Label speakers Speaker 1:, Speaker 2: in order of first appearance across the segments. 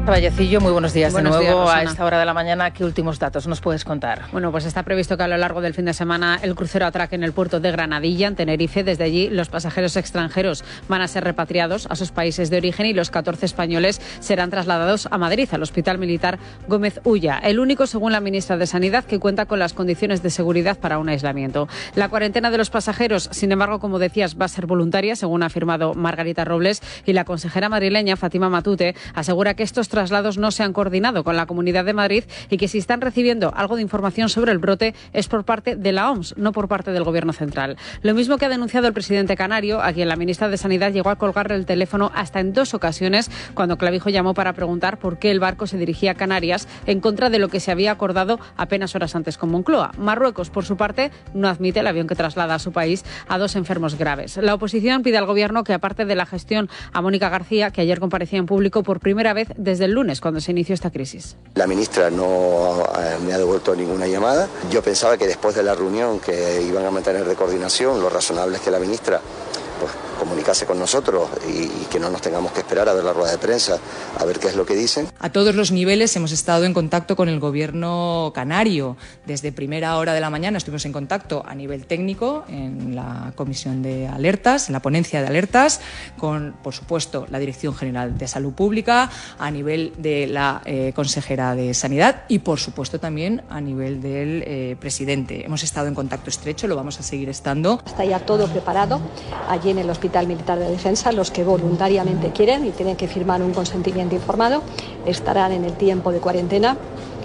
Speaker 1: Vallecillo, muy buenos días.
Speaker 2: Buenos
Speaker 1: de nuevo
Speaker 2: días,
Speaker 1: a esta hora de la mañana. ¿Qué últimos datos nos puedes contar?
Speaker 2: Bueno, pues está previsto que a lo largo del fin de semana el crucero atraque en el puerto de Granadilla, en Tenerife. Desde allí los pasajeros extranjeros van a ser repatriados a sus países de origen y los 14 españoles serán trasladados a Madrid, al Hospital Militar Gómez Ulla. El único, según la ministra de Sanidad, que cuenta con las condiciones de seguridad para un aislamiento. La cuarentena de los pasajeros, sin embargo, como decías, va a ser voluntaria, según ha afirmado Margarita Robles, y la consejera madrileña Fátima Matute asegura que estos traslados no se han coordinado con la Comunidad de Madrid y que si están recibiendo algo de información sobre el brote es por parte de la OMS, no por parte del Gobierno central. Lo mismo que ha denunciado el presidente canario, a quien la ministra de Sanidad llegó a colgarle el teléfono hasta en 2 ocasiones cuando Clavijo llamó para preguntar por qué el barco se dirigía a Canarias en contra de lo que se había acordado apenas horas antes con Moncloa. Marruecos, por su parte, no admite el avión que traslada a su país a 2 enfermos graves. La oposición pide al Gobierno que, aparte de la gestión a Mónica García, que ayer comparecía en público por primera vez desde el lunes, cuando se inició esta crisis.
Speaker 3: La ministra no me ha devuelto ninguna llamada. Yo pensaba que después de la reunión que iban a mantener de coordinación, lo razonable es que la ministra pues comunicase con nosotros y que no nos tengamos que esperar a ver la rueda de prensa, a ver qué es lo que dicen.
Speaker 4: A todos los niveles hemos estado en contacto con el Gobierno canario. Desde primera hora de la mañana estuvimos en contacto a nivel técnico en la comisión de alertas, en la ponencia de alertas, con, por supuesto, la Dirección General de Salud Pública, a nivel de la consejera de Sanidad y, por supuesto, también a nivel del presidente. Hemos estado en contacto estrecho, lo vamos a seguir estando.
Speaker 5: Está ya todo preparado allí en el Hospital Militar de Defensa. Los que voluntariamente quieren y tienen que firmar un consentimiento informado estarán en el tiempo de cuarentena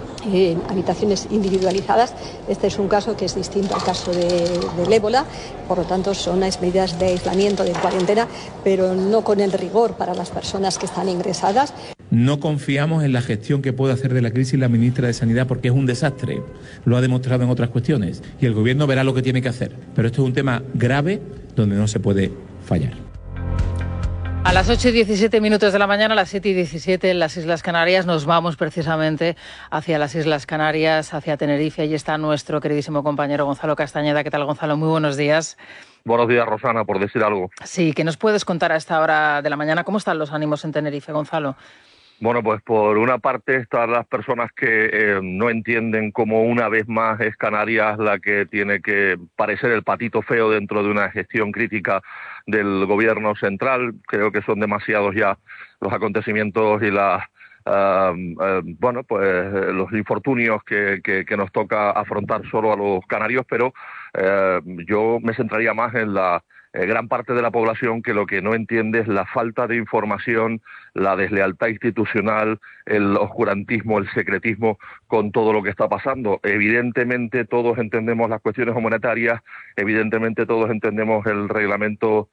Speaker 5: en habitaciones individualizadas. Este es un caso que es distinto al caso del ébola, por lo tanto son unas medidas de aislamiento, de cuarentena, pero no con el rigor para las personas que están ingresadas.
Speaker 6: No confiamos en la gestión que puede hacer de la crisis la ministra de Sanidad porque es un desastre, lo ha demostrado en otras cuestiones y el Gobierno verá lo que tiene que hacer, pero esto es un tema grave donde no se puede fallar.
Speaker 1: A las 8:17 de la mañana, a las 7:17 en las Islas Canarias, nos vamos precisamente hacia las Islas Canarias, hacia Tenerife. Allí está nuestro queridísimo compañero Gonzalo Castañeda. ¿Qué tal, Gonzalo? Muy buenos días.
Speaker 7: Buenos días, Rosana, por decir algo.
Speaker 1: Sí, ¿qué nos puedes contar a esta hora de la mañana? ¿Cómo están los ánimos en Tenerife, Gonzalo?
Speaker 7: Bueno, pues por una parte están las personas que no entienden cómo una vez más es Canarias la que tiene que parecer el patito feo dentro de una gestión crítica del Gobierno central. Creo que son demasiados ya los acontecimientos y los infortunios que nos toca afrontar solo a los canarios, pero yo me centraría más en la gran parte de la población que lo que no entiende es la falta de información, la deslealtad institucional, el oscurantismo, el secretismo con todo lo que está pasando. Evidentemente todos entendemos las cuestiones humanitarias, evidentemente todos entendemos el reglamento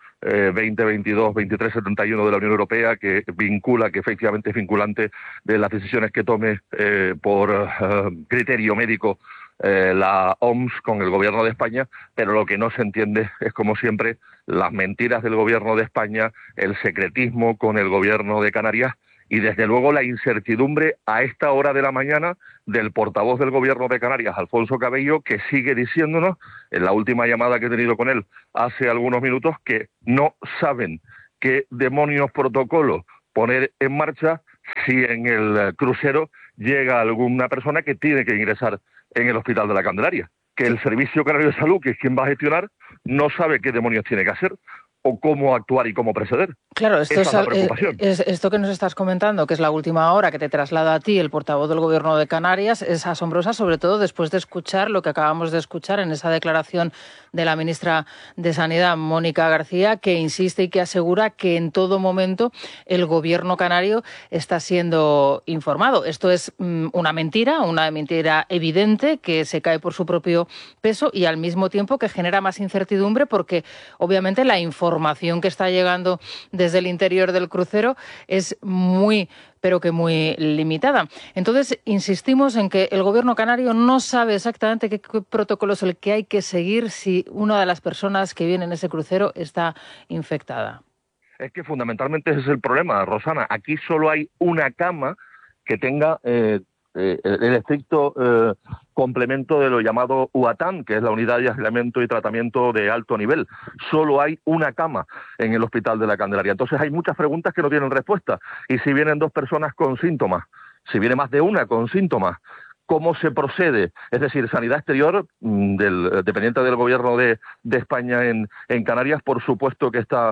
Speaker 7: 2022-2371 de la Unión Europea que vincula, que efectivamente es vinculante de las decisiones que tome por criterio médico la OMS con el Gobierno de España, pero lo que no se entiende es, como siempre, las mentiras del Gobierno de España, el secretismo con el Gobierno de Canarias y, desde luego, la incertidumbre a esta hora de la mañana del portavoz del Gobierno de Canarias, Alfonso Cabello, que sigue diciéndonos, en la última llamada que he tenido con él hace algunos minutos, que no saben qué demonios protocolo poner en marcha si en el crucero llega alguna persona que tiene que ingresar en el Hospital de la Candelaria, que el Servicio Canario de Salud, que es quien va a gestionar, no sabe qué demonios tiene que hacer o cómo actuar y cómo proceder.
Speaker 1: Claro, esto
Speaker 7: Esa es la preocupación.
Speaker 1: Esto que nos estás comentando, que es la última hora que te traslada a ti el portavoz del Gobierno de Canarias, es asombrosa, sobre todo después de escuchar lo que acabamos de escuchar en esa declaración de la ministra de Sanidad, Mónica García, que insiste y que asegura que en todo momento el Gobierno canario está siendo informado. Esto es una mentira evidente que se cae por su propio peso y al mismo tiempo que genera más incertidumbre porque obviamente la información que está llegando desde el interior del crucero es muy limitada. Entonces, insistimos en que el Gobierno canario no sabe exactamente qué protocolo es el que hay que seguir si una de las personas que viene en ese crucero está infectada.
Speaker 7: Es que fundamentalmente ese es el problema, Rosana. Aquí solo hay una cama que tenga el estricto complemento de lo llamado UATAN, que es la Unidad de Aislamiento y Tratamiento de Alto Nivel. Solo hay una cama en el Hospital de la Candelaria. Entonces hay muchas preguntas que no tienen respuesta. Y si vienen 2 personas con síntomas, si viene más de una con síntomas, ¿cómo se procede? Es decir, Sanidad Exterior, dependiente del Gobierno de España en Canarias, por supuesto que está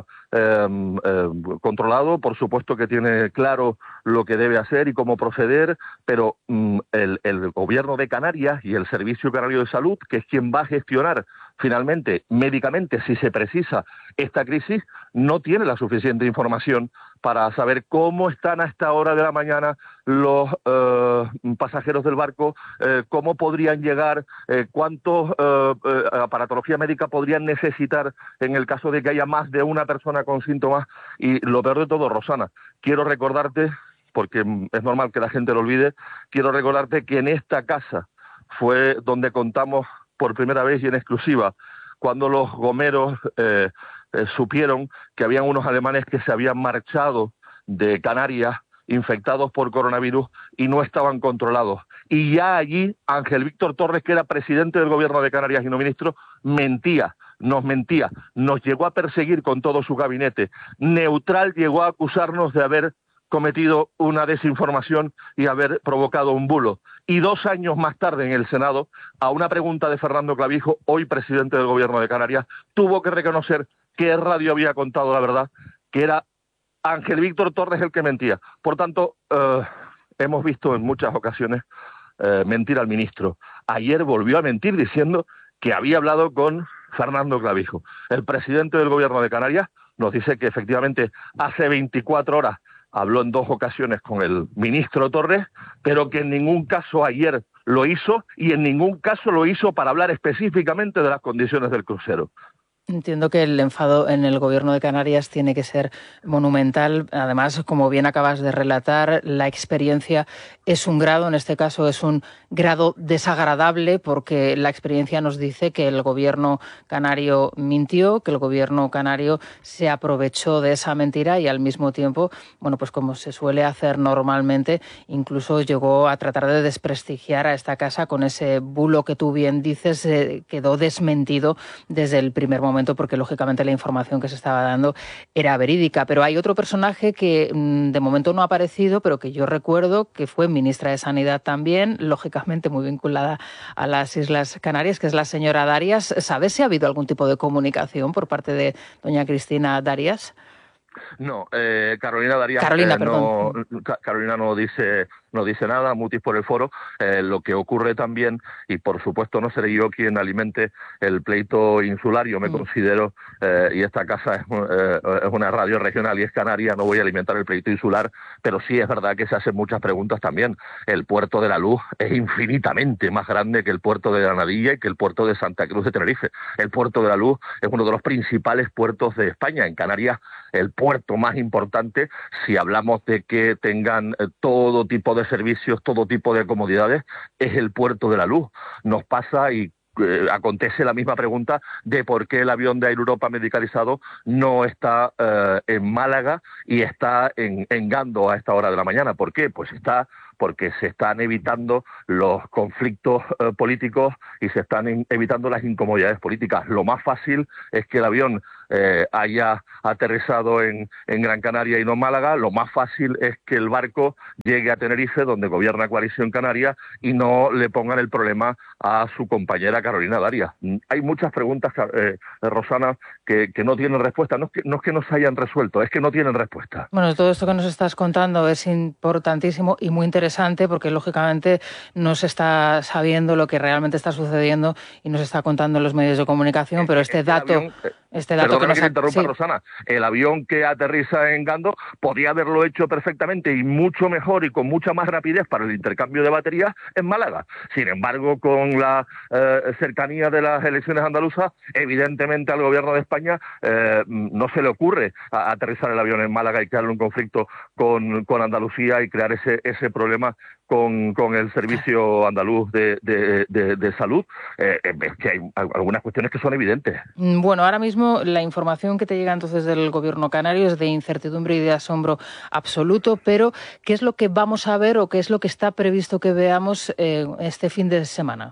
Speaker 7: controlado, por supuesto que tiene claro lo que debe hacer y cómo proceder, pero el Gobierno de Canarias y el Servicio Canario de Salud, que es quien va a gestionar finalmente, médicamente, si se precisa esta crisis, no tiene la suficiente información para saber cómo están a esta hora de la mañana los pasajeros del barco, cómo podrían llegar, cuántos aparatología médica podrían necesitar en el caso de que haya más de una persona con síntomas. Y lo peor de todo, Rosana, quiero recordarte, porque es normal que la gente lo olvide, quiero recordarte que en esta casa fue donde contamos por primera vez y en exclusiva cuando los gomeros supieron que habían unos alemanes que se habían marchado de Canarias infectados por coronavirus y no estaban controlados. Y ya allí Ángel Víctor Torres, que era presidente del Gobierno de Canarias y no ministro, mentía, nos llegó a perseguir con todo su gabinete. Neutral llegó a acusarnos de haber cometido una desinformación y haber provocado un bulo. Y 2 años más tarde en el Senado, a una pregunta de Fernando Clavijo, hoy presidente del Gobierno de Canarias, tuvo que reconocer que Radio había contado la verdad, que era Ángel Víctor Torres el que mentía. Por tanto, hemos visto en muchas ocasiones mentir al ministro. Ayer volvió a mentir diciendo que había hablado con Fernando Clavijo. El presidente del Gobierno de Canarias nos dice que efectivamente hace 24 horas habló en 2 ocasiones con el ministro Torres, pero que en ningún caso ayer lo hizo y en ningún caso lo hizo para hablar específicamente de las condiciones del crucero.
Speaker 1: Entiendo que el enfado en el Gobierno de Canarias tiene que ser monumental. Además, como bien acabas de relatar, la experiencia es un grado, en este caso es un grado desagradable, porque la experiencia nos dice que el Gobierno canario mintió, que el Gobierno canario se aprovechó de esa mentira y al mismo tiempo, bueno, pues como se suele hacer normalmente, incluso llegó a tratar de desprestigiar a esta casa con ese bulo que tú bien dices, quedó desmentido desde el primer momento, porque lógicamente la información que se estaba dando era verídica. Pero hay otro personaje que de momento no ha aparecido, pero que yo recuerdo que fue ministra de Sanidad también, lógicamente muy vinculada a las Islas Canarias, que es la señora Darias. ¿Sabes si ha habido algún tipo de comunicación por parte de doña Cristina Darias?
Speaker 7: No, Carolina Darias, Carolina no dice nada, mutis por el foro. Lo que ocurre también, y por supuesto no seré yo quien alimente el pleito insular, yo me considero, y esta casa es una radio regional y es canaria, no voy a alimentar el pleito insular, pero sí es verdad que se hacen muchas preguntas también. El puerto de la Luz es infinitamente más grande que el puerto de Granadilla y que el puerto de Santa Cruz de Tenerife. El puerto de la Luz es uno de los principales puertos de España. En Canarias, el puerto más importante, si hablamos de que tengan todo tipo de servicios, todo tipo de comodidades, es el puerto de la Luz. Nos pasa y acontece la misma pregunta de por qué el avión de Air Europa medicalizado no está en Málaga y está en Gando a esta hora de la mañana. ¿Por qué? Pues porque se están evitando los conflictos políticos y se están evitando las incomodidades políticas. Lo más fácil es que el avión haya aterrizado en Gran Canaria y no en Málaga. Lo más fácil es que el barco llegue a Tenerife, donde gobierna Coalición Canaria, y no le pongan el problema a su compañera Carolina Darias. Hay muchas preguntas, Rosana, que no tienen respuesta. No es que no se hayan resuelto, es que no tienen respuesta.
Speaker 1: Bueno, todo esto que nos estás contando es importantísimo y muy interesante, porque lógicamente no se está sabiendo lo que realmente está sucediendo y nos está contando en los medios de comunicación, pero este dato
Speaker 7: Perdóname que te interrumpa, sí. Rosana. El avión que aterriza en Gando podía haberlo hecho perfectamente y mucho mejor y con mucha más rapidez para el intercambio de baterías en Málaga. Sin embargo, con la cercanía de las elecciones andaluzas, evidentemente al Gobierno de España no se le ocurre aterrizar el avión en Málaga y crear un conflicto con Andalucía y crear ese problema con el Servicio Andaluz de Salud, es que hay algunas cuestiones que son evidentes.
Speaker 1: Bueno, ahora mismo la información que te llega entonces del Gobierno canario es de incertidumbre y de asombro absoluto, pero ¿qué es lo que vamos a ver o qué es lo que está previsto que veamos este fin de semana?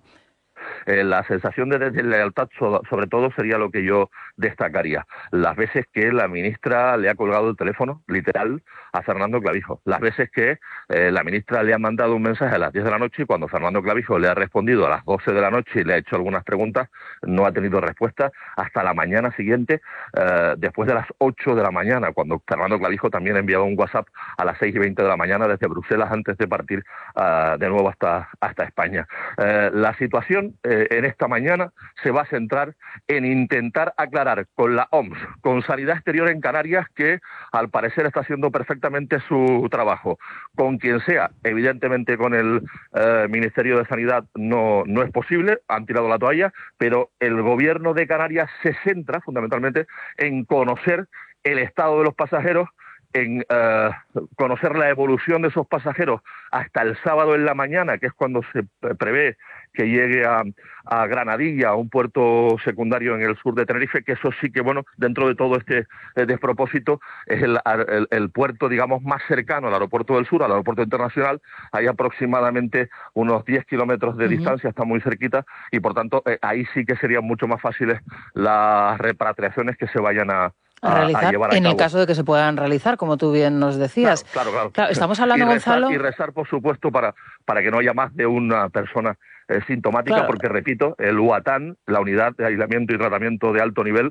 Speaker 7: La sensación de deslealtad, sobre todo, sería lo que yo destacaría. Las veces que la ministra le ha colgado el teléfono, literal, a Fernando Clavijo. Las veces que la ministra le ha mandado un mensaje a las 10 de la noche y cuando Fernando Clavijo le ha respondido a las 12 de la noche y le ha hecho algunas preguntas, no ha tenido respuesta hasta la mañana siguiente, después de las 8 de la mañana, cuando Fernando Clavijo también enviaba un WhatsApp a las 6:20 de la mañana desde Bruselas antes de partir de nuevo hasta España. La situación en esta mañana se va a centrar en intentar aclarar con la OMS, con Sanidad Exterior en Canarias, que al parecer está haciendo perfectamente su trabajo. Con quien sea, evidentemente con el Ministerio de Sanidad no es posible, han tirado la toalla, pero el Gobierno de Canarias se centra fundamentalmente en conocer el estado de los pasajeros, en conocer la evolución de esos pasajeros hasta el sábado en la mañana, que es cuando se prevé que llegue a Granadilla, a un puerto secundario en el sur de Tenerife, que eso sí que, bueno, dentro de todo este despropósito, es el puerto, digamos, más cercano al aeropuerto del sur, al aeropuerto internacional. Hay aproximadamente unos 10 kilómetros de distancia, está muy cerquita, y por tanto ahí sí que serían mucho más fáciles las repatriaciones que se vayan a
Speaker 1: realizar,
Speaker 7: llevar a cabo.
Speaker 1: En el caso de que se puedan realizar, como tú bien nos decías.
Speaker 7: Claro.
Speaker 1: Estamos hablando, Gonzalo...
Speaker 7: Y rezar, por supuesto, para que no haya más de una persona sintomática,
Speaker 1: claro,
Speaker 7: porque, repito, el UATAN, la Unidad de Aislamiento y Tratamiento de Alto Nivel,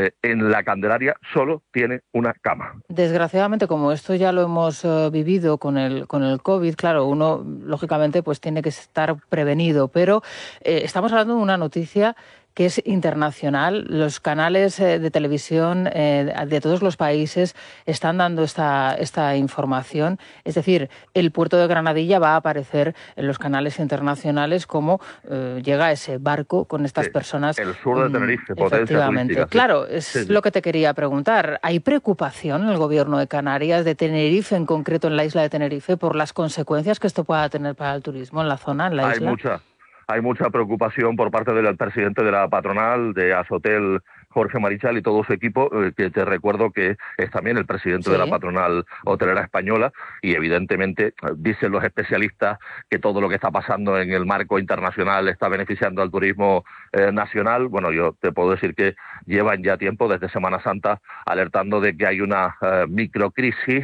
Speaker 7: en la Candelaria solo tiene una cama.
Speaker 1: Desgraciadamente, como esto ya lo hemos vivido con el COVID, claro, uno, lógicamente, pues tiene que estar prevenido, pero estamos hablando de una noticia que es internacional. Los canales de televisión de todos los países están dando esta información. Es decir, el puerto de Granadilla va a aparecer en los canales internacionales como llega ese barco con estas personas.
Speaker 7: El sur de Tenerife, potencia
Speaker 1: efectivamente.
Speaker 7: turística.
Speaker 1: Claro, es lo que te quería preguntar. ¿Hay preocupación en el Gobierno de Canarias, de Tenerife en concreto, en la isla de Tenerife, por las consecuencias que esto pueda tener para el turismo en la zona, en la isla?
Speaker 7: Hay mucha preocupación por parte del presidente de la patronal, de Asotel, Jorge Marichal, y todo su equipo, que te recuerdo que es también el presidente de la patronal hotelera española, y evidentemente dicen los especialistas que todo lo que está pasando en el marco internacional está beneficiando al turismo nacional. Bueno, yo te puedo decir que llevan ya tiempo, desde Semana Santa, alertando de que hay una microcrisis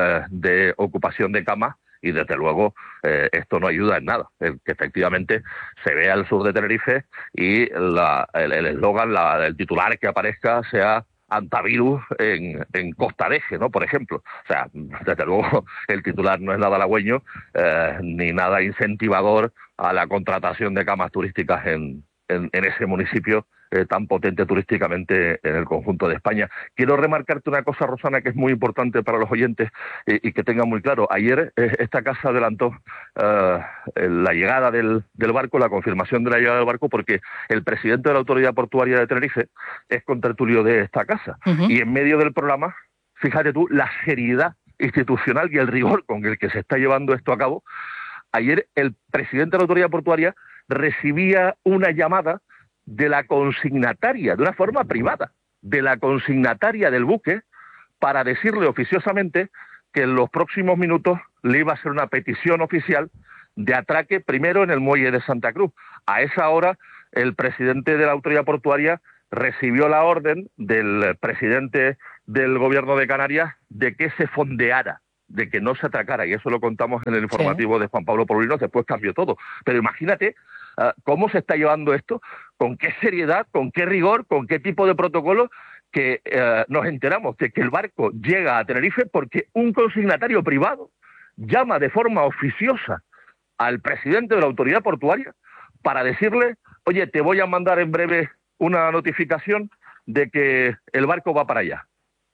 Speaker 7: de ocupación de camas, y desde luego esto no ayuda en nada. Que efectivamente se vea el sur de Tenerife y el eslogan, el titular que aparezca sea antivirus en Costa de Eje, ¿no? Por ejemplo. O sea, desde luego el titular no es nada halagüeño ni nada incentivador a la contratación de camas turísticas en ese municipio tan potente turísticamente en el conjunto de España. Quiero remarcarte una cosa, Rosana, que es muy importante para los oyentes y que tengan muy claro. Ayer esta casa adelantó la llegada del barco, la confirmación de la llegada del barco, porque el presidente de la Autoridad Portuaria de Tenerife es contertulio de esta casa. Y en medio del programa, fíjate tú, la seriedad institucional y el rigor con el que se está llevando esto a cabo. Ayer el presidente de la Autoridad Portuaria recibía una llamada de la consignataria, de una forma privada, de la consignataria del buque, para decirle oficiosamente que en los próximos minutos le iba a hacer una petición oficial de atraque primero en el muelle de Santa Cruz. A esa hora, el presidente de la Autoridad Portuaria recibió la orden del presidente del Gobierno de Canarias de que se fondeara, de que no se atracara, y eso lo contamos en el informativo de Juan Pablo Polino. Después cambió todo. Pero imagínate cómo se está llevando esto, con qué seriedad, con qué rigor, con qué tipo de protocolo, que nos enteramos de que el barco llega a Tenerife porque un consignatario privado llama de forma oficiosa al presidente de la Autoridad Portuaria para decirle: oye, te voy a mandar en breve una notificación de que el barco va para allá.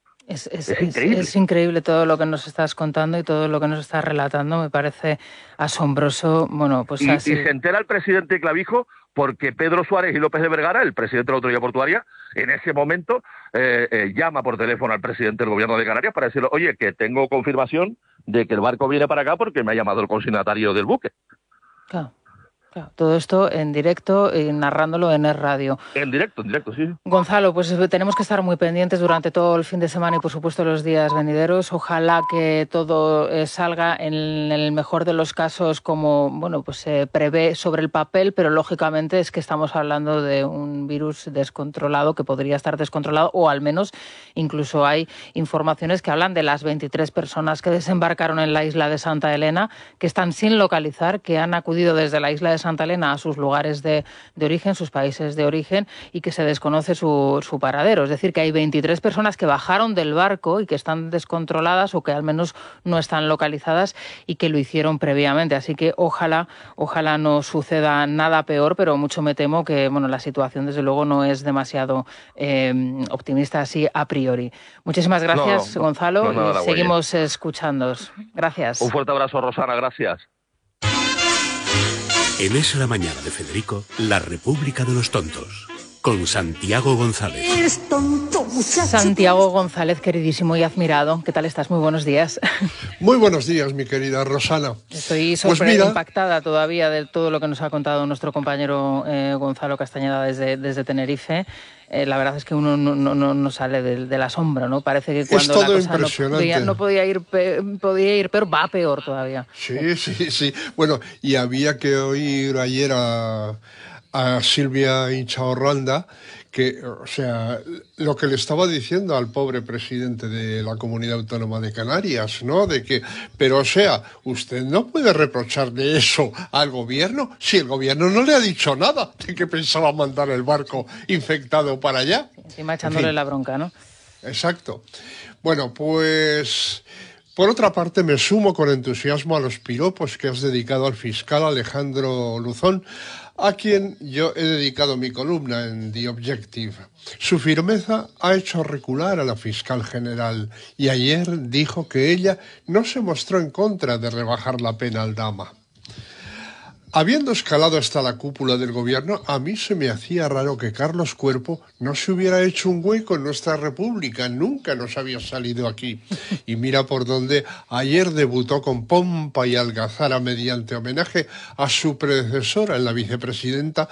Speaker 1: Es increíble todo lo que nos estás contando y todo lo que nos estás relatando. Me parece asombroso. Bueno, pues
Speaker 7: y se entera el presidente Clavijo porque Pedro Suárez y López de Vergara, el presidente de la Autoridad Portuaria, en ese momento llama por teléfono al presidente del Gobierno de Canarias para decirle: oye, que tengo confirmación de que el barco viene para acá porque me ha llamado el consignatario del buque.
Speaker 1: Claro. Claro, todo esto en directo y narrándolo en Es Radio.
Speaker 7: En directo, sí.
Speaker 1: Gonzalo, pues tenemos que estar muy pendientes durante todo el fin de semana y, por supuesto, los días venideros. Ojalá que todo salga en el mejor de los casos como, bueno, pues se prevé sobre el papel, pero lógicamente es que estamos hablando de un virus descontrolado que podría estar descontrolado, o al menos incluso hay informaciones que hablan de las 23 personas que desembarcaron en la isla de Santa Elena, que están sin localizar, que han acudido desde la isla de Santa Elena a sus lugares de origen, sus países de origen, y que se desconoce su paradero. Es decir, que hay 23 personas que bajaron del barco y que están descontroladas o que al menos no están localizadas y que lo hicieron previamente. Así que ojalá no suceda nada peor, pero mucho me temo que la situación desde luego no es demasiado optimista así a priori. Muchísimas gracias, Gonzalo, y seguimos escuchándoos. Gracias.
Speaker 7: Un fuerte abrazo, Rosana, gracias.
Speaker 8: En Es la Mañana de Federico, La República de los Tontos, con Santiago González.
Speaker 1: Eres tonto, muchacho. Santiago González, queridísimo y admirado. ¿Qué tal estás? Muy buenos días.
Speaker 9: Muy buenos días, mi querida Rosana.
Speaker 1: Estoy impactada todavía de todo lo que nos ha contado nuestro compañero Gonzalo Castañeda desde Tenerife. La verdad es que uno no sale del asombro, ¿no? Parece que cuando la cosa no podía ir peor, va peor todavía.
Speaker 9: Sí. Bueno, y había que oír ayer a Silvia Inchaurralda que, o sea, lo que le estaba diciendo al pobre presidente de la Comunidad Autónoma de Canarias, ¿no? De que, pero o sea, usted no puede reprocharle eso al gobierno si el gobierno no le ha dicho nada de que pensaba mandar el barco infectado para allá.
Speaker 1: Encima echándole la bronca, ¿no?
Speaker 9: Exacto. Bueno, pues por otra parte me sumo con entusiasmo a los piropos que has dedicado al fiscal Alejandro Luzón, a quien yo he dedicado mi columna en The Objective. Su firmeza ha hecho recular a la fiscal general y ayer dijo que ella no se mostró en contra de rebajar la pena al Aldama. Habiendo escalado hasta la cúpula del gobierno, a mí se me hacía raro que Carlos Cuerpo no se hubiera hecho un hueco en nuestra república. Nunca nos había salido aquí. Y mira por dónde ayer debutó con pompa y algazara mediante homenaje a su predecesora en la vicepresidencia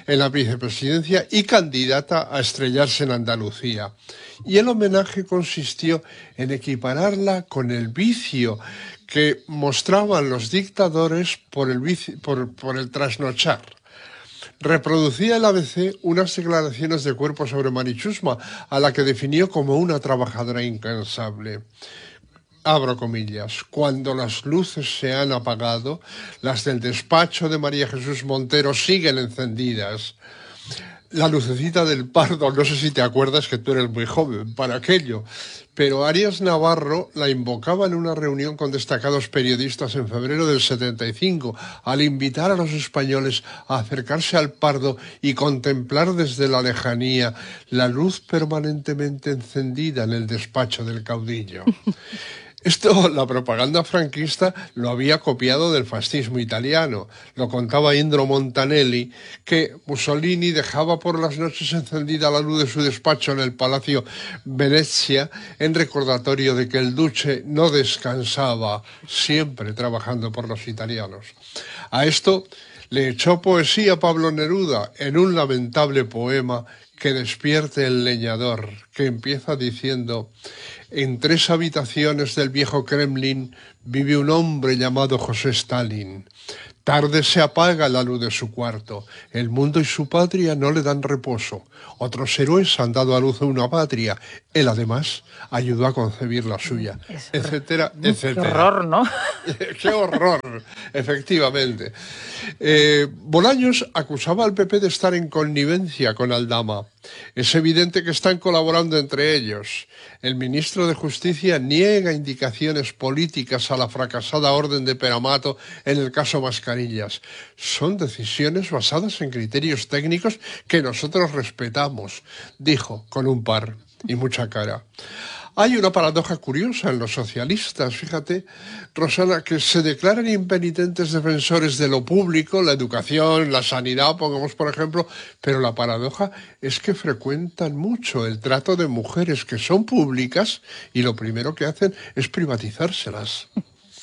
Speaker 9: y candidata a estrellarse en Andalucía. Y el homenaje consistió en equipararla con el vicio que mostraban los dictadores por el trasnochar. Reproducía el ABC unas declaraciones de Cuerpo sobre Mari Chusma, a la que definió como una trabajadora incansable. Abro comillas, cuando las luces se han apagado, las del despacho de María Jesús Montero siguen encendidas. La lucecita del Pardo, no sé si te acuerdas que tú eres muy joven para aquello, pero Arias Navarro la invocaba en una reunión con destacados periodistas en febrero del 75, al invitar a los españoles a acercarse al Pardo y contemplar desde la lejanía la luz permanentemente encendida en el despacho del caudillo. Esto, la propaganda franquista lo había copiado del fascismo italiano. Lo contaba Indro Montanelli, que Mussolini dejaba por las noches encendida la luz de su despacho en el Palacio Venezia en recordatorio de que el duce no descansaba, siempre trabajando por los italianos. A esto le echó poesía Pablo Neruda en un lamentable poema que despierte el leñador, que empieza diciendo: en 3 habitaciones del viejo Kremlin vive un hombre llamado José Stalin. Tarde se apaga la luz de su cuarto. El mundo y su patria no le dan reposo. Otros héroes han dado a luz a una patria. Él, además, ayudó a concebir la suya, etcétera, etcétera.
Speaker 1: Qué horror, ¿no?
Speaker 9: ¡Qué horror! Efectivamente. Bolaños acusaba al PP de estar en connivencia con Aldama. Es evidente que están colaborando entre ellos. El ministro de Justicia niega indicaciones políticas a la fracasada orden de Peramato en el caso Mascarillas. Son decisiones basadas en criterios técnicos que nosotros respetamos, dijo con un par y mucha cara. Hay una paradoja curiosa en los socialistas, fíjate, Rosana, que se declaran impenitentes defensores de lo público, la educación, la sanidad, pongamos por ejemplo, pero la paradoja es que frecuentan mucho el trato de mujeres que son públicas y lo primero que hacen es privatizárselas.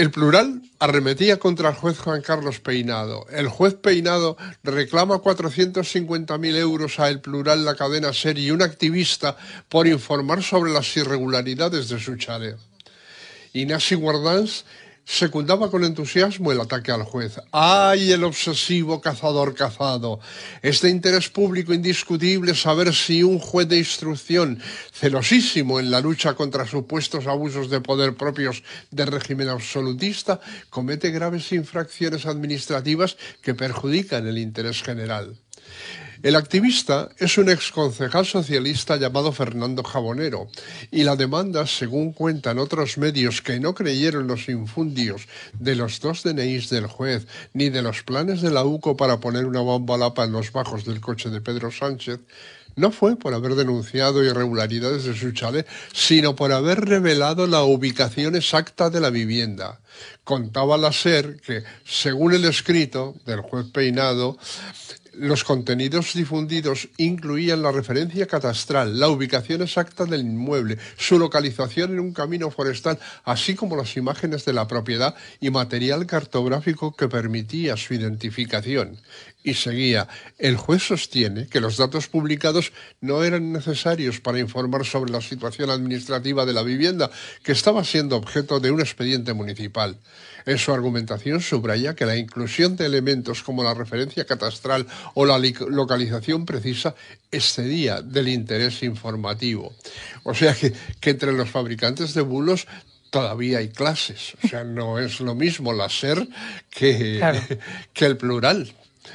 Speaker 9: El Plural arremetía contra el juez Juan Carlos Peinado. El juez Peinado reclama 450.000 euros a El Plural, la cadena SER y un activista por informar sobre las irregularidades de su chalet. Ignasi Guardans secundaba con entusiasmo el ataque al juez. ¡Ay, el obsesivo cazador cazado! Es de interés público indiscutible saber si un juez de instrucción, celosísimo en la lucha contra supuestos abusos de poder propios del régimen absolutista, comete graves infracciones administrativas que perjudican el interés general. El activista es un exconcejal socialista llamado Fernando Jabonero y la demanda, según cuentan otros medios que no creyeron los infundios de los 2 DNIs del juez ni de los planes de la UCO para poner una bomba lapa en los bajos del coche de Pedro Sánchez, no fue por haber denunciado irregularidades de su chalet, sino por haber revelado la ubicación exacta de la vivienda. Contaba la SER que, según el escrito del juez Peinado, los contenidos difundidos incluían la referencia catastral, la ubicación exacta del inmueble, su localización en un camino forestal, así como las imágenes de la propiedad y material cartográfico que permitía su identificación. Y seguía, el juez sostiene que los datos publicados no eran necesarios para informar sobre la situación administrativa de la vivienda, que estaba siendo objeto de un expediente municipal. En su argumentación subraya que la inclusión de elementos como la referencia catastral o la localización precisa excedía del interés informativo. O sea que entre los fabricantes de bulos todavía hay clases. O sea, no es lo mismo la SER que el Plural.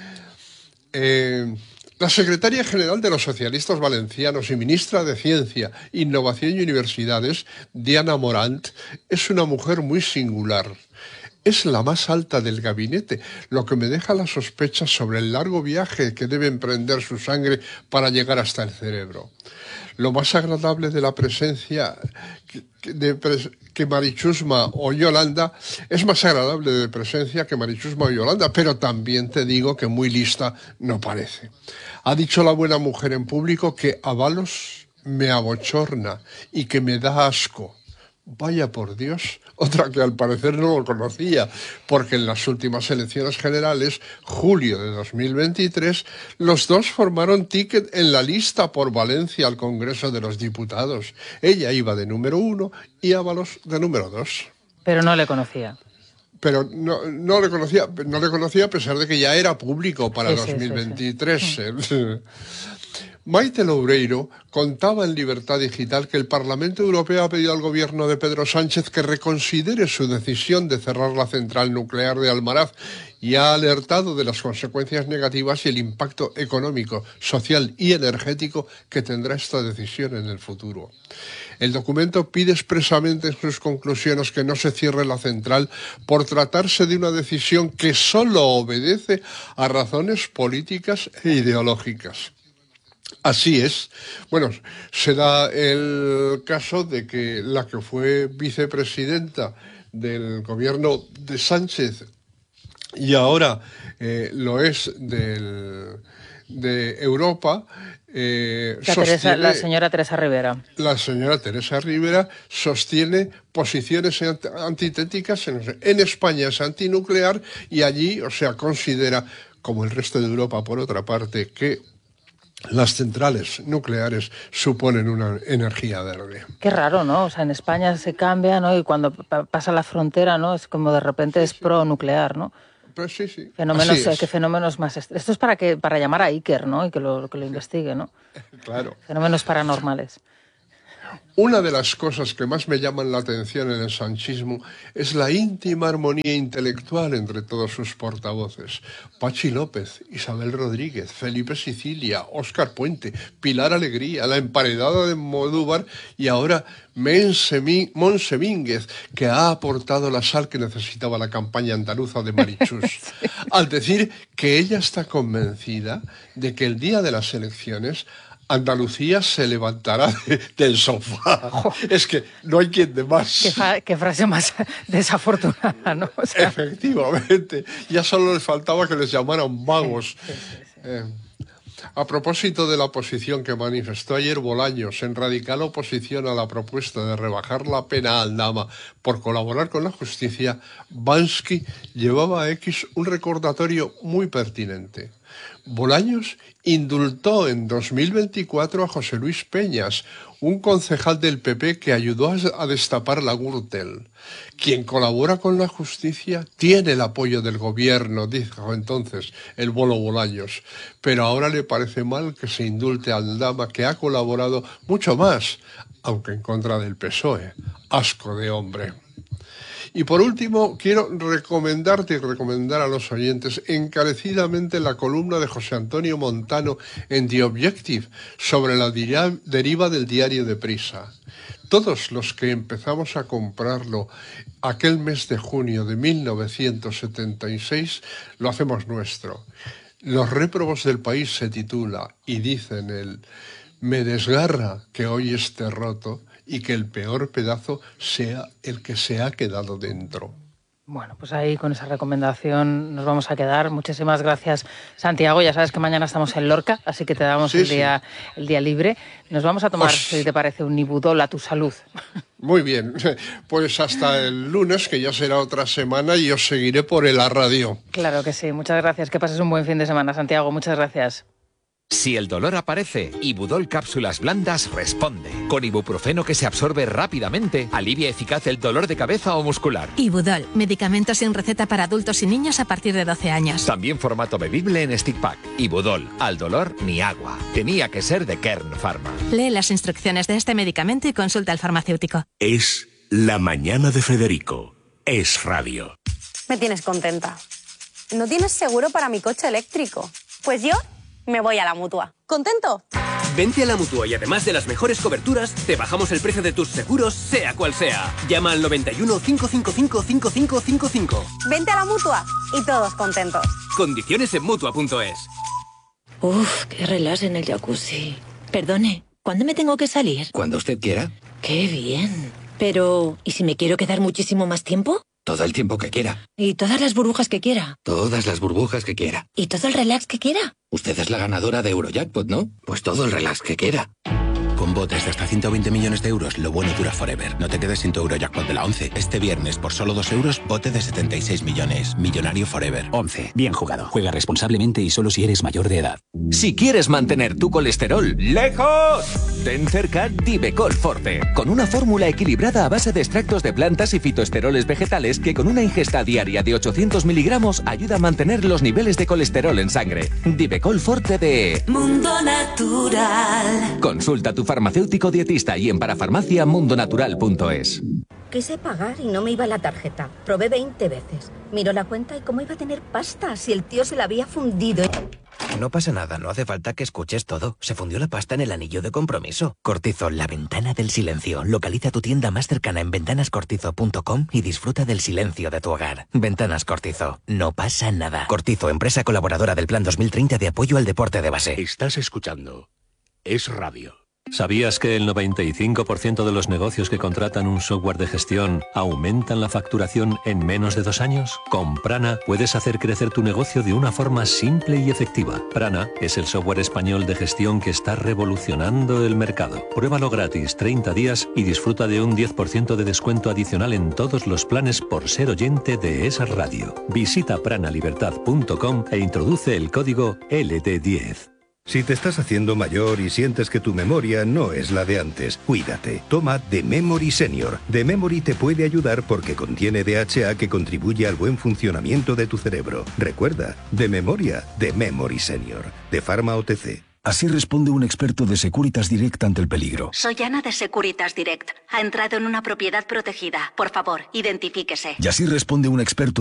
Speaker 9: La secretaria general de los socialistas valencianos y ministra de Ciencia, Innovación y Universidades, Diana Morant, es una mujer muy singular. Es la más alta del gabinete, lo que me deja la sospecha sobre el largo viaje que debe emprender su sangre para llegar hasta el cerebro. Lo más agradable de la presencia que Mari Chusma o Yolanda, es más agradable de presencia que Mari Chusma o Yolanda, pero también te digo que muy lista no parece. Ha dicho la buena mujer en público que Ábalos me abochorna y que me da asco. Vaya por Dios, otra que al parecer no lo conocía, porque en las últimas elecciones generales, julio de 2023, los dos formaron ticket en la lista por Valencia al Congreso de los Diputados. Ella iba de número 1 y Ábalos de número 2.
Speaker 1: Pero no le conocía.
Speaker 9: Pero no le conocía a pesar de que ya era público para 2023. Sí. Maite Loureiro contaba en Libertad Digital que el Parlamento Europeo ha pedido al gobierno de Pedro Sánchez que reconsidere su decisión de cerrar la central nuclear de Almaraz y ha alertado de las consecuencias negativas y el impacto económico, social y energético que tendrá esta decisión en el futuro. El documento pide expresamente en sus conclusiones que no se cierre la central por tratarse de una decisión que solo obedece a razones políticas e ideológicas. Así es. Bueno, se da el caso de que la que fue vicepresidenta del gobierno de Sánchez y ahora lo es de Europa,
Speaker 1: la señora Teresa Rivera.
Speaker 9: La señora Teresa Rivera sostiene posiciones antitéticas. En España es antinuclear y allí, o sea, considera, como el resto de Europa por otra parte, que las centrales nucleares suponen una energía verde.
Speaker 1: Qué raro, ¿no? O sea, en España se cambia, ¿no? Y cuando pasa la frontera, ¿no? Es como de repente es pro-nuclear, ¿no?
Speaker 9: Pues sí.
Speaker 1: ¿Qué fenómenos más? Esto es para llamar a Iker, ¿no? Y que lo investigue, ¿no?
Speaker 9: Claro.
Speaker 1: Fenómenos paranormales.
Speaker 9: Una de las cosas que más me llaman la atención en el sanchismo es la íntima armonía intelectual entre todos sus portavoces. Pachi López, Isabel Rodríguez, Felipe Sicilia, Óscar Puente, Pilar Alegría, la emparedada de Modúvar y ahora Montse Mínguez, que ha aportado la sal que necesitaba la campaña andaluza de Marichus, sí. Al decir que ella está convencida de que el día de las elecciones Andalucía se levantará del sofá. Oh. Es que no hay quien de más.
Speaker 1: Qué frase más desafortunada, ¿no? O sea...
Speaker 9: Efectivamente. Ya solo les faltaba que les llamaran vagos. A propósito de la posición que manifestó ayer Bolaños en radical oposición a la propuesta de rebajar la pena a Aldama por colaborar con la justicia, Bansky llevaba a X un recordatorio muy pertinente. Bolaños indultó en 2024 a José Luis Peñas, un concejal del PP que ayudó a destapar la Gürtel. Quien colabora con la justicia tiene el apoyo del gobierno, dijo entonces el Bolo Bolaños. Pero ahora le parece mal que se indulte a Aldama, que ha colaborado mucho más, aunque en contra del PSOE. Asco de hombre. Y por último, quiero recomendarte y recomendar a los oyentes encarecidamente la columna de José Antonio Montano en The Objective sobre la deriva del diario Deprisa. Todos los que empezamos a comprarlo aquel mes de junio de 1976 lo hacemos nuestro. Los réprobos del país se titula y dice en él: me desgarra que hoy esté roto y que el peor pedazo sea el que se ha quedado dentro.
Speaker 1: Bueno, pues ahí con esa recomendación nos vamos a quedar. Muchísimas gracias, Santiago. Ya sabes que mañana estamos en Lorca, así que te damos el día libre. Nos vamos a tomar, si te parece, un Ibudol a tu salud.
Speaker 9: Muy bien, pues hasta el lunes, que ya será otra semana, y os seguiré por la radio.
Speaker 1: Claro que sí, muchas gracias. Que pases un buen fin de semana, Santiago. Muchas gracias.
Speaker 10: Si el dolor aparece, Ibudol Cápsulas Blandas responde. Con ibuprofeno que se absorbe rápidamente, alivia eficaz el dolor de cabeza o muscular.
Speaker 11: Ibudol, medicamento sin receta para adultos y niños a partir de 12 años.
Speaker 10: También formato bebible en stick pack. Ibudol, al dolor ni agua. Tenía que ser de Kern Pharma.
Speaker 11: Lee las instrucciones de este medicamento y consulta al farmacéutico.
Speaker 8: Es La Mañana de Federico. Es radio.
Speaker 12: Me tienes contenta. ¿No tienes seguro para mi coche eléctrico? Pues yo me voy a la Mutua. ¿Contento?
Speaker 13: Vente a la Mutua y además de las mejores coberturas, te bajamos el precio de tus seguros, sea cual sea. Llama al 91 555 5555.
Speaker 12: Vente a la Mutua y todos contentos.
Speaker 13: Condiciones en Mutua.es.
Speaker 14: Uf, qué relax en el jacuzzi. Perdone, ¿cuándo me tengo que salir?
Speaker 15: Cuando usted quiera.
Speaker 14: Qué bien. Pero, ¿y si me quiero quedar muchísimo más tiempo?
Speaker 15: Todo el tiempo que quiera.
Speaker 14: ¿Y todas las burbujas que quiera?
Speaker 15: Todas las burbujas que quiera.
Speaker 14: ¿Y todo el relax que quiera?
Speaker 15: Usted es la ganadora de Eurojackpot, ¿no? Pues todo el relax que quiera. Con botes de hasta 120 millones de euros, lo bueno dura forever. No te quedes sin tu Eurojackpot de la 11. Este viernes, por solo 2 euros, bote de 76 millones. Millonario forever.
Speaker 16: 11. Bien jugado. Juega responsablemente y solo si eres mayor de edad.
Speaker 10: Si quieres mantener tu colesterol lejos, ten cerca Divecol Forte, con una fórmula equilibrada a base de extractos de plantas y fitoesteroles vegetales que con una ingesta diaria de 800 miligramos ayuda a mantener los niveles de colesterol en sangre. Divecol Forte de
Speaker 17: Mundo Natural.
Speaker 10: Consulta a tu farmacéutico dietista y en parafarmaciamundonatural.es.
Speaker 18: Quise pagar y no me iba la tarjeta. Probé 20 veces. Miró la cuenta y cómo iba a tener pasta si el tío se la había fundido.
Speaker 19: No pasa nada, no hace falta que escuches todo. Se fundió la pasta en el anillo de compromiso. Cortizo, la ventana del silencio. Localiza tu tienda más cercana en ventanascortizo.com y disfruta del silencio de tu hogar. Ventanas Cortizo, no pasa nada. Cortizo, empresa colaboradora del Plan 2030 de apoyo al deporte de base.
Speaker 8: Estás escuchando Es Radio.
Speaker 20: ¿Sabías que el 95% de los negocios que contratan un software de gestión aumentan la facturación en menos de 2 años? Con Prana puedes hacer crecer tu negocio de una forma simple y efectiva. Prana es el software español de gestión que está revolucionando el mercado. Pruébalo gratis 30 días y disfruta de un 10% de descuento adicional en todos los planes por ser oyente de esa radio. Visita pranalibertad.com e introduce el código LT10.
Speaker 21: Si te estás haciendo mayor y sientes que tu memoria no es la de antes, cuídate. Toma The Memory Senior. The Memory te puede ayudar porque contiene DHA que contribuye al buen funcionamiento de tu cerebro. Recuerda, de memoria, The Memory Senior. De Pharma OTC.
Speaker 22: Así responde un experto de Securitas Direct ante el peligro.
Speaker 23: Soy Ana de Securitas Direct. Ha entrado en una propiedad protegida. Por favor, identifíquese.
Speaker 22: Y así responde un experto